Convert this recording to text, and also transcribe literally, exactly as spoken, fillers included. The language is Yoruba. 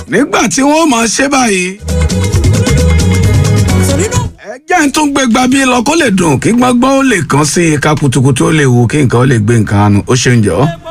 nígbà tí wọ́n máa ṣe báyìí ẹ jẹ́ ń tún gbé gba bí lọ kó lè dùn kí gbọ́ngbọ́n ó lè kàn sí i ká kutukutu ó lè wù kí nǹkan ó lè gbé nǹkan àánú ó ṣe ń jọ.